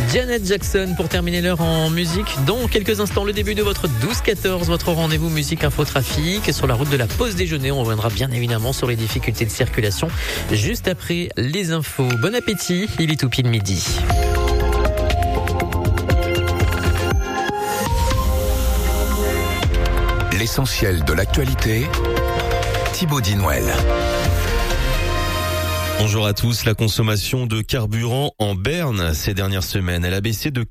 Janet Jackson pour terminer l'heure en musique. Dans quelques instants, le début de votre 12-14, votre rendez-vous musique infotrafic. Sur la route de la pause déjeuner, on reviendra bien évidemment sur les difficultés de circulation juste après les infos. Bon appétit, il est tout pile midi. L'essentiel de l'actualité, Thibaut Dinouel. Bonjour à tous. La consommation de carburant en berne ces dernières semaines, elle a baissé de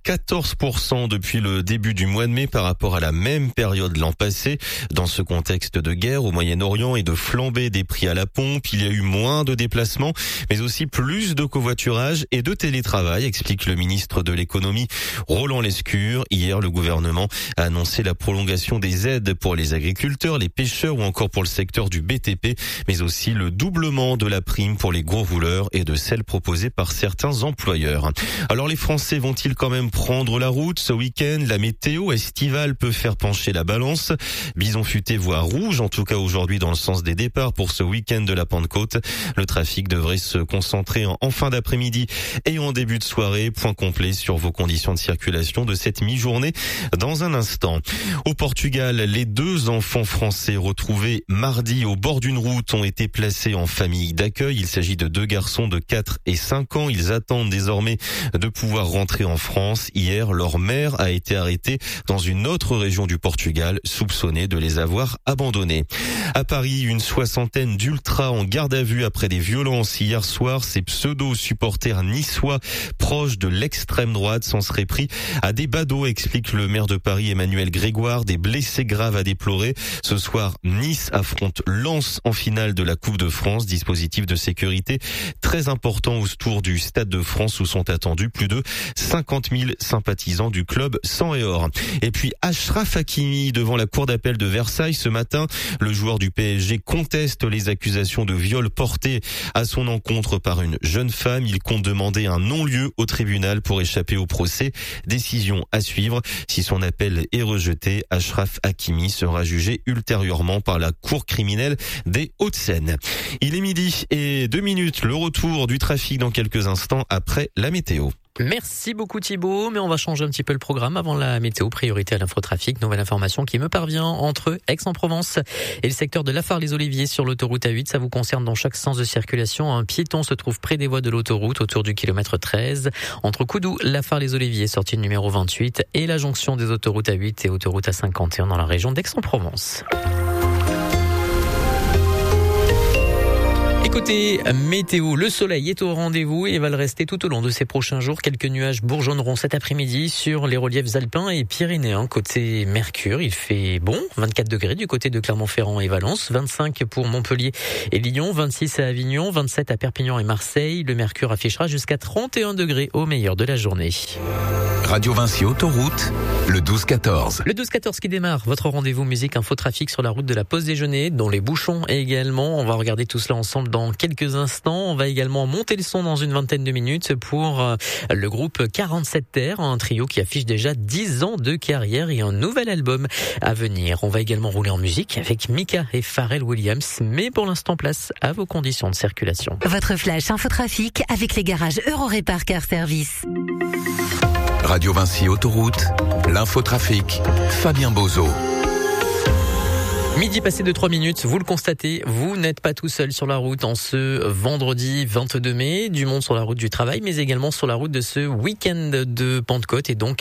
14% depuis le début du mois de mai par rapport à la même période l'an passé. Dans ce contexte de guerre au Moyen-Orient et de flambée des prix à la pompe, il y a eu moins de déplacements, mais aussi plus de covoiturage et de télétravail, explique le ministre de l'économie Roland Lescure. Hier, le gouvernement a annoncé la prolongation des aides pour les agriculteurs, les pêcheurs ou encore pour le secteur du BTP, mais aussi le doublement de la prime pour les gros rouleurs et de celle proposée par certains employeurs. Alors les Français vont-ils quand même prendre la route ce week-end? La météo estivale peut faire pencher la balance. Bison futé voire rouge, en tout cas aujourd'hui dans le sens des départs pour ce week-end de la Pentecôte. Le trafic devrait se concentrer en fin d'après-midi et en début de soirée. Point complet sur vos conditions de circulation de cette mi-journée dans un instant. Au Portugal, les 2 enfants français retrouvés mardi au bord d'une route ont été placés en famille d'accueil. Il s'agit de 2 garçons de 4 et 5 ans. Ils attendent désormais de pouvoir rentrer en France. Hier, leur mère a été arrêtée dans une autre région du Portugal, soupçonnée de les avoir abandonnés. À Paris, une 60aine d'ultras en garde à vue après des violences hier soir. Ces pseudo-supporters niçois proches de l'extrême droite s'en seraient pris à des badauds, explique le maire de Paris Emmanuel Grégoire. Des blessés graves à déplorer. Ce soir, Nice affronte Lens en finale de la Coupe de France. Dispositif de sécurité très important autour du Stade de France où sont attendus plus de 50 000 sympathisants du club sang et or. Et puis Achraf Hakimi devant la cour d'appel de Versailles ce matin. Le joueur du PSG conteste les accusations de viol portées à son encontre par une jeune femme. Il compte demander un non-lieu au tribunal pour échapper au procès. Décision à suivre. Si son appel est rejeté, Achraf Hakimi sera jugé ultérieurement par la cour criminelle des Hauts-de-Seine. Il est midi et 2 minutes. Le retour du trafic dans quelques instants après la météo. Merci beaucoup Thibaut, mais on va changer un petit peu le programme avant la météo. Priorité à l'infotrafic, nouvelle information qui me parvient entre Aix-en-Provence et le secteur de Lafare-les-Oliviers sur l'autoroute A8. Ça vous concerne dans chaque sens de circulation. Un piéton se trouve près des voies de l'autoroute autour du kilomètre 13 entre Coudou, Lafare-les-Oliviers, sortie numéro 28 et la jonction des autoroutes A8 et autoroute A51 dans la région d'Aix-en-Provence. Côté météo, le soleil est au rendez-vous et va le rester tout au long de ces prochains jours. Quelques nuages bourgeonneront cet après-midi sur les reliefs alpins et pyrénéens. Côté Mercure, il fait bon, 24 degrés du côté de Clermont-Ferrand et Valence, 25 pour Montpellier et Lyon, 26 à Avignon, 27 à Perpignan et Marseille. Le Mercure affichera jusqu'à 31 degrés au meilleur de la journée. Radio Vinci Autoroute, le 12-14. Le 12-14 qui démarre, votre rendez-vous musique infotrafic sur la route de la pause déjeuner, dont les bouchons également. On va regarder tout cela ensemble dans quelques instants. On va également monter le son dans une vingtaine de minutes pour le groupe 47 Terre, un trio qui affiche déjà 10 ans de carrière et un nouvel album à venir. On va également rouler en musique avec Mika et Pharrell Williams, mais pour l'instant place à vos conditions de circulation. Votre flash infotrafic avec les garages Eurorépar Car Service. Radio Vinci Autoroute, l'infotrafic, Fabien Bozo. Midi passé de 3 minutes, vous le constatez, vous n'êtes pas tout seul sur la route en ce vendredi 22 mai. Du monde sur la route du travail, mais également sur la route de ce week-end de Pentecôte et donc